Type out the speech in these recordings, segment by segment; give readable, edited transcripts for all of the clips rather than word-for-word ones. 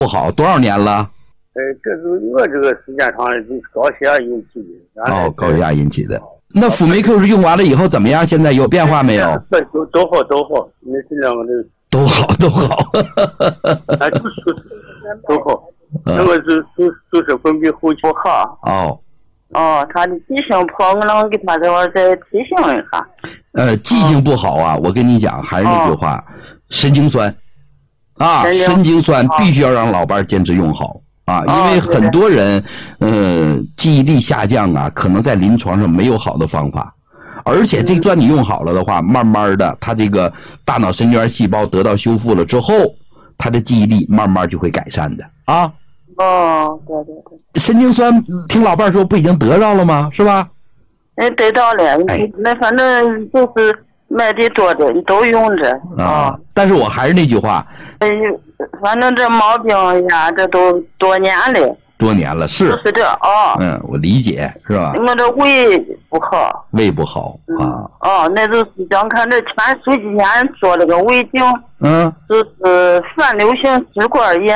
不好，多少年了？ 这是我这个时间长的，就是高血压引起的。 哦，高血压引起的。那辅酶 Q 是用完了以后怎么样？现在有变化没有？ 都好，那这两个都好。 啊，都好。那个就是分泌后不好。他的记性不好，我能给他这块再提醒一下。 记性不好啊，我跟你讲，还是那句话，神经酸啊，神经酸必须要让老伴坚持用好。因为很多人记忆力下降啊，可能在临床上没有好的方法，而且这钻你用好了的话，慢慢的他这个大脑神经元细胞得到修复了之后，他的记忆力慢慢就会改善的啊。对，神经酸听老伴说不已经得着了吗？是吧？ 得到了，那反正就是买的多的都用着但是我还是那句话， 反正这毛病呀，这都多年了，是就是这我理解，是吧？ 我这胃不好那就是想看这前十几年做了个胃镜，就是反流性食管炎，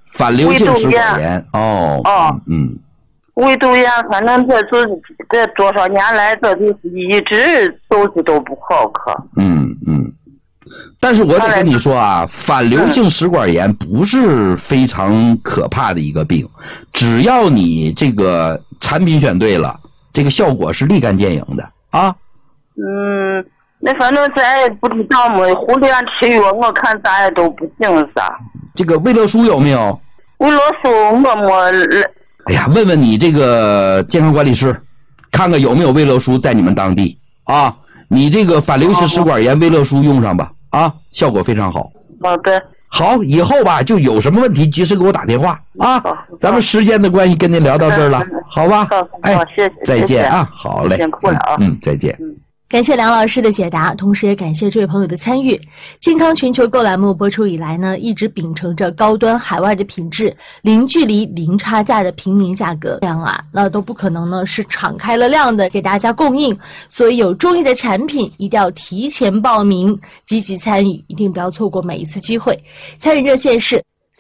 胃窦炎，反正这多少年来，这就是一直都不好可。 但是我得跟你说啊，反流性食管炎不是非常可怕的一个病，只要你这个产品选对了，这个效果是立竿见影的啊。 那反正咱也不知道嘛，胡乱吃药，我看咱也都不行啥。 这个胃乐舒有没有？ 胃乐舒我没。 哎呀，问问你这个健康管理师，看看有没有胃乐舒在你们当地啊？你这个反流性食管炎胃乐舒用上吧效果非常好。 好的。 好，以后吧就有什么问题及时给我打电话啊。咱们时间的关系跟您聊到这儿了，好吧？ 谢谢， 再见啊。好嘞， 辛苦了啊。 再见。 感谢梁老师的解答，同时也感谢这位朋友的参与。健康全球购栏目播出以来呢，一直秉承着高端海外的品质，零距离零差价的平民价格，这样那都不可能呢是敞开了量的给大家供应，所以有中意的产品一定要提前报名，积极参与，一定不要错过每一次机会。参与热线是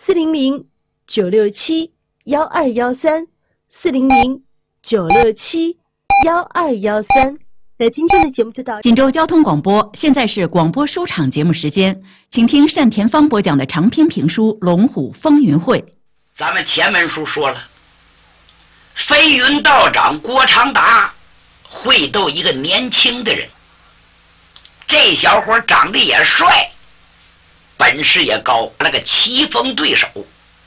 400-967-1213，400-967-1213。那今天的节目就到。 锦州交通广播，现在是广播书场节目时间，请听单田芳播讲的长篇评书《龙虎风云会》。 咱们前文书说了，飞云道长郭长达会斗一个年轻的人，这小伙长得也帅，本事也高，那个棋逢对手。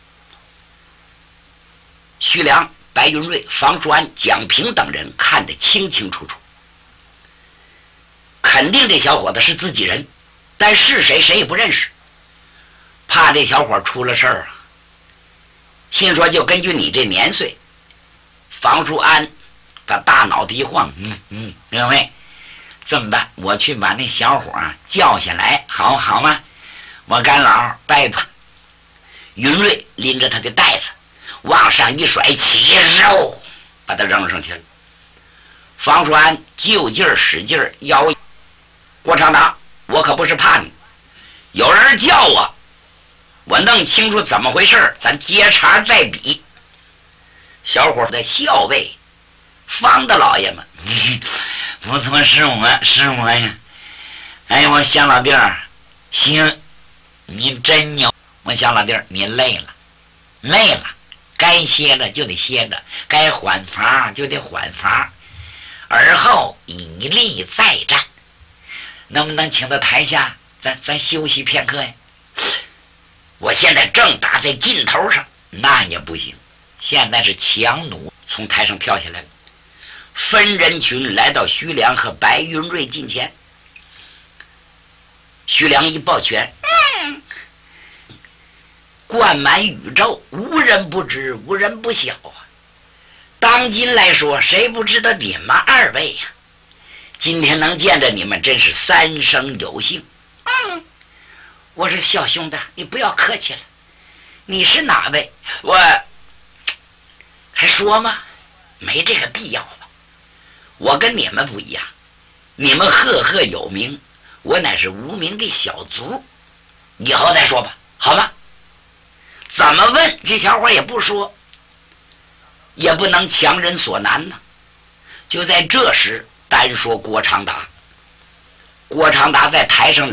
徐良、白云瑞、房叔安、蒋平等人看得清清楚楚，肯定这小伙子是自己人，但是谁谁也不认识，怕这小伙出了事儿心说就根据你这年岁。房叔安把大脑袋一晃，各位这么办，我去把那小伙叫下来，好吗？我干老拜托。云瑞拎着他的袋子往上一甩，起肉把他扔上去了。房叔安就劲儿使劲儿摇郭长达，我可不是怕你，有人叫我弄清楚怎么回事，咱接茬再比。小伙的校尉方大老爷们，不错，是我呀。哎，我小老弟儿，行，你真牛。我小老弟儿，你累了，该歇着就得歇着，该缓罚就得缓罚，而后以力再战。能不能请到台下，咱休息片刻呀？我现在正打在劲头上，那也不行。现在是强弩从台上飘下来了，分人群来到徐良和白云瑞近前。徐良一抱拳，冠满宇宙，无人不知，无人不晓啊。当今来说，谁不知道你们二位呀？今天能见着你们，真是三生有幸。我说小兄弟，你不要客气了。你是哪位？我还说吗？没这个必要吧。我跟你们不一样，你们赫赫有名，我乃是无名的小卒。以后再说吧，好吗？ 怎么问这小伙也不说，也不能强人所难呢。就在这时，单说郭长达，郭长达在台上